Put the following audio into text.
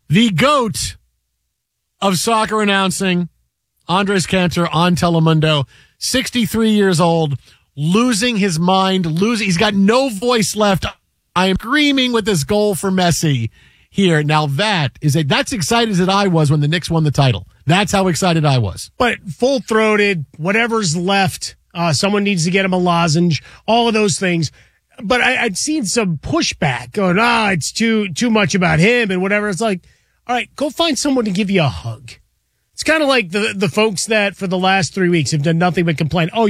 The GOAT of soccer announcing, Andres Cantor on Telemundo, 63 years old, losing his mind, he's got no voice left. I am screaming with this goal for Messi here. Now that's excited as I was when the Knicks won the title. That's how excited I was. But full-throated, whatever's left, someone needs to get him a lozenge, all of those things. But I'd seen some pushback going, it's too much about him and whatever. It's like, all right, go find someone to give you a hug. It's kind of like the folks that for the last 3 weeks have done nothing but complain. Oh,